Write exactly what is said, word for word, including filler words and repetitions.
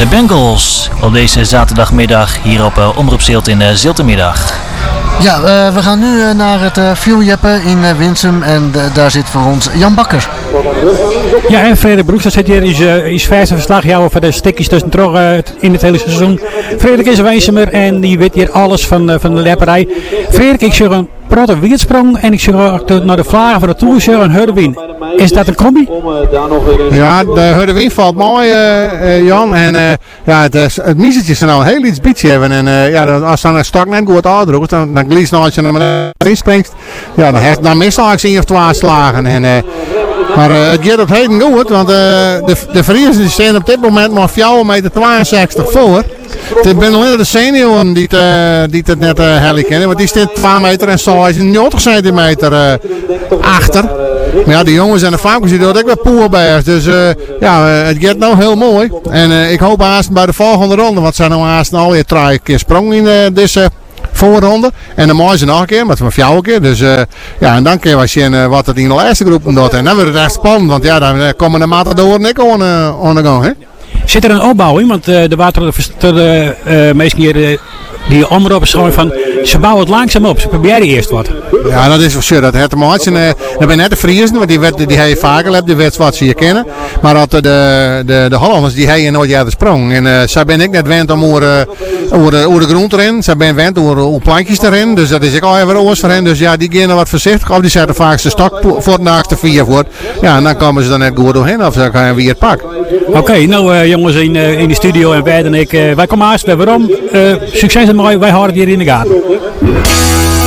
de Bengals op deze zaterdagmiddag hier op uh, Omroep Zilt in uh, Ziltermiddag. Ja, uh, we gaan nu uh, naar het uh, Vieljeppe in uh, Winsum en uh, daar zit voor ons Jan Bakker. Ja, en Frederik Broekster zit hier is, uh, is verse verslagjouwer voor de stikjes tussen trog uh, in het hele seizoen. Frederik is een Wijnsemer en die weet hier alles van, uh, van de lepperij. Frederik, ik zeg een protte wietsprong en ik zeg naar de vlagen van de Tour een Hurdewien. Is dat een combi? Ja, de Hurdewien valt mooi, uh, uh, Jan. En uh, ja, het, het miezertje is nou heel iets beetje hebben. En uh, ja, als dan een stok net goed uitdrukt, dan, dan gliest als je naar beneden springt. Ja, dan, heeft, dan mist hij één of twee slagen. En, uh, maar uh, het gaat op heden goed, want uh, de, de Friesen staan op dit moment maar vier meter tweeënzestig voor. Het zijn alleen de senioren die het, uh, die het net uh, hel kennen, want die staat twee meter en zevenennegentig centimeter uh, achter. Maar ja, die jongens en de vrouwtjes die doen ook wel poelbergs. Dus uh, ja, uh, het gaat nou heel mooi. En uh, ik hoop haast bij de volgende ronde, want ze zijn nou haast al weer drie keer sprong in uh, deze voorronde. En dan mogen ze nog een keer, maar het is maar vier keer. Dus uh, ja, en dan kun je zien uh, wat het in de laatste groep doet. En dan wordt het echt spannend, want ja, dan uh, komen de matadoren ook aan, uh, aan de gang. Hè? Zit er een opbouw in? Want uh, de water de uh, meesten hier uh, die omroepen gewoon van ze bouwen het langzaam op. Ze proberen eerst wat. Ja, dat is voor sure. Dat heeft te maken. Uh, dat ben net de Friesen, want die werd die hij vaker hebt, die werd wat ze hier kennen. Maar dat de, de, de Hollanders die hij nooit jaar de sprong. En uh, zij ben ik net wend om over, uh, over, de, over de grond erin. Zij ben wend over, over plantjes erin. Dus dat is ik al even oors voor hen. Dus ja, die gaan wat voorzichtig op. Die zetten vaak zijn stok voor de naakste vier voor. Ja, en dan komen ze dan net goed doorheen of ze gaan weer het pak. Oké, okay, nou uh, jongens in, uh, in de studio en wij en ik, uh, wij komen haast bij waarom. Uh, succes en mooi, wij houden het hier in de gaten.